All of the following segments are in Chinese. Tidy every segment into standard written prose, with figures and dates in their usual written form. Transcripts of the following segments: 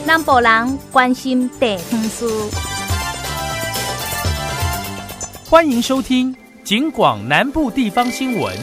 南部人关心地方事。 欢迎收听警广南部地方新闻。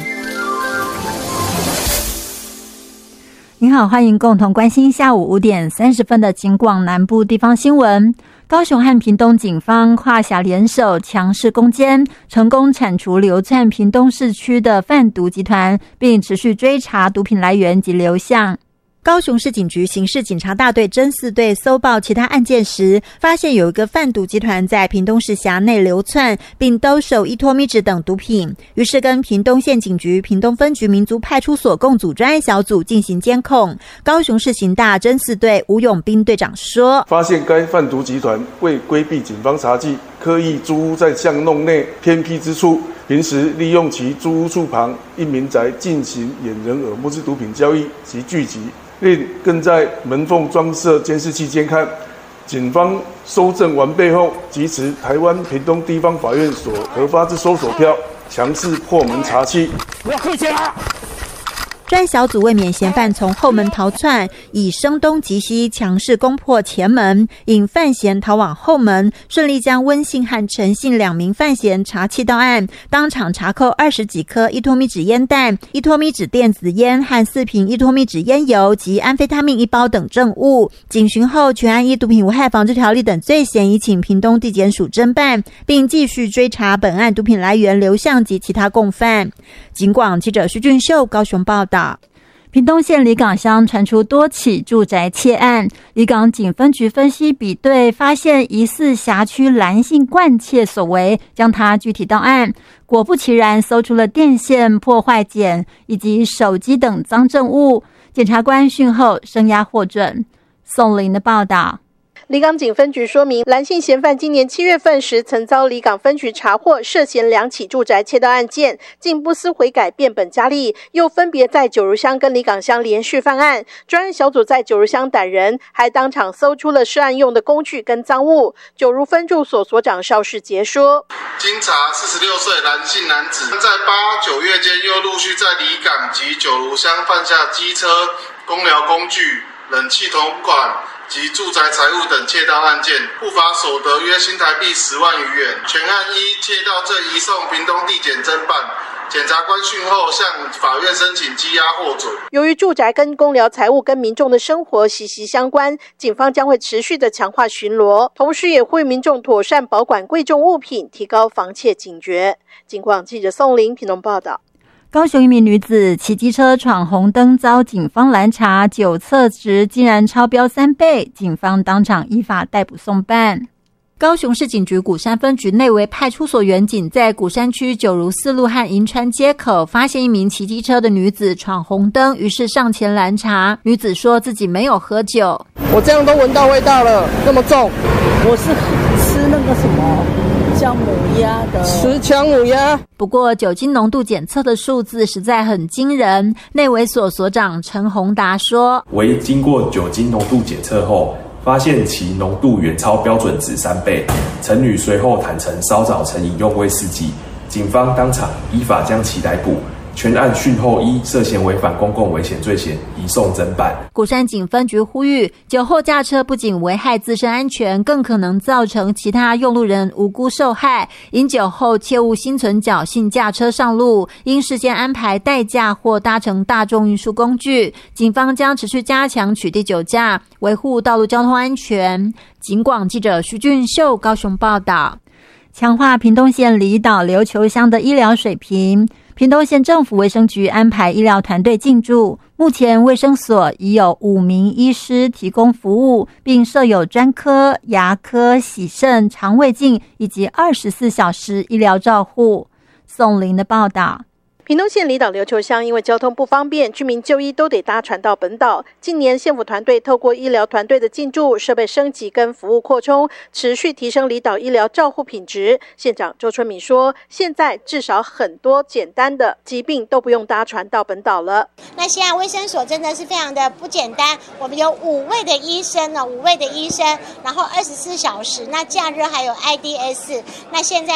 您好，欢迎共同关心下午5点30分的警广南部地方新闻。高雄和屏东警方跨辖联手强势攻坚，成功铲除流窜屏东市区的贩毒集团，并持续追查毒品来源及流向。高雄市警局刑事警察大队侦4队搜报其他案件时，发现有一个贩毒集团在屏东市辖内流窜，并兜售依托咪酯等毒品，于是跟屏东县警局屏东分局民族派出所共组专案小组进行监控。高雄市刑大侦4队吴永斌队长说， 发现该贩毒集团为规避警方查缉，刻意租屋在巷弄内偏僻之处，平时利用其租屋处旁一民宅进行掩人耳目之毒品交易及聚集，另更在门缝装设监视器监看。警方搜证完备后，即持台湾屏东地方法院所核发之搜索票，强势破门查缉。 不要客气啊！ 专案小组为免嫌犯从后门逃窜，以声东击西，强势攻破前门，引犯嫌逃往后门，顺利将温姓和陈姓2名犯嫌查缉到案，当场查扣20几颗依托咪酯烟弹、依托咪酯电子烟和4瓶依托咪酯烟油及安非他命1包等证物。警询后，全案依毒品危害防治条例等罪嫌移请屏东地检署侦办，并继续追查本案毒品来源流向及其他共犯。警广记者徐俊秀高雄报道。屏东县里港乡传出多起住宅窃案，里港警分局分析比对，发现疑似辖区蓝姓惯窃所为，将他具体到案。果不其然，搜出了电线、破坏剪以及手机等赃证物。检察官讯后声押获准。宋林的报道。 里港警分局说明，蓝姓嫌犯今年7月份时曾遭里港分局查获涉嫌2起住宅窃盗案件，竟不思悔改变本加厉，又分别在九如乡跟里港乡连续犯案。专案小组在九如乡逮人，还当场搜出了涉案用的工具跟赃物。九如分驻所所长邵世杰说， 经查46岁蓝姓男子在8、9月间又陆续在里港及九如乡犯下机车、工疗工具、冷气铜管及住宅财物等窃盗案件，不法所得约新台币10万余元，全案依窃盗罪移送屏东地检侦办。检察官讯后向法院申请羁押获准。 由于住宅跟公疗财物跟民众的生活息息相关，警方将会持续的强化巡逻，同时也呼吁民众妥善保管贵重物品，提高防窃警觉。警广记者宋林屏东报道。 高雄一名女子骑机车闯红灯遭警方拦查，酒测值竟然超标3倍，警方当场依法逮捕送办。高雄市警局鼓山分局内围派出所员警在鼓山区九如4路和银川街口发现一名骑机车的女子闯红灯，于是上前拦查。女子说自己没有喝酒。 我这样都闻到味道了，那么重。 我是吃那个什么姜母鸭的， 吃姜母鸭。 不过酒精浓度检测的数字实在很惊人。内围所所长陈宏达说， 为经过酒精浓度检测后，发现其浓度远超标准值3倍。陈女随后坦承稍早曾饮用威士忌，警方当场依法将其逮捕。全案讯后依涉嫌违反公共危险罪嫌移送侦办。 鼓山警分局呼吁，酒后驾车不仅危害自身安全，更可能造成其他用路人无辜受害。饮酒后切勿心存侥幸驾车上路，应事先安排代驾或搭乘大众运输工具。警方将持续加强取缔酒驾，维护道路交通安全。警广记者徐俊秀高雄报道。强化屏东县离岛琉球乡的医疗水平。屏东县政府卫生局安排医疗团队进驻，目前卫生所已有5名医师提供服务，并设有专科、牙科、洗肾、肠胃镜以及24小时医疗照护。宋林的报道。 屏东县离岛琉球乡因为交通不方便，居民就医都得搭船到本岛。近年县府团队透过医疗团队的进驻、设备升级跟服务扩充，持续提升离岛医疗照护品质。县长周春米说，现在至少很多简单的疾病都不用搭船到本岛了。 那现在卫生所真的是非常的不简单，我们有5位的医生，然后24小时，那假日还有 IDS。那现在